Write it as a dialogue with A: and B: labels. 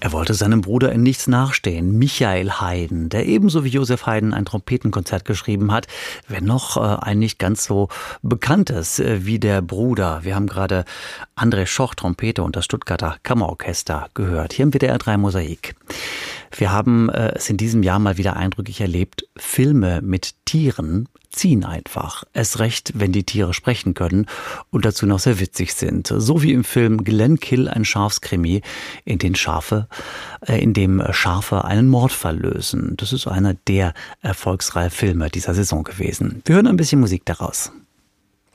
A: Er wollte seinem Bruder in nichts nachstehen, Michael Haydn, der ebenso wie Joseph Haydn ein Trompetenkonzert geschrieben hat, wenn noch ein nicht ganz so bekanntes wie der Bruder. Wir haben gerade André Schoch, Trompete und das Stuttgarter Kammerorchester gehört, hier im WDR 3 Mosaik. Wir haben es in diesem Jahr mal wieder eindrücklich erlebt, Filme mit Tieren ziehen einfach. Erst recht, wenn die Tiere sprechen können und dazu noch sehr witzig sind. So wie im Film Glenn Kill, ein Schafskrimi, in dem Schafe einen Mordfall lösen. Das ist einer der erfolgsreichen Filme dieser Saison gewesen. Wir hören ein bisschen Musik daraus.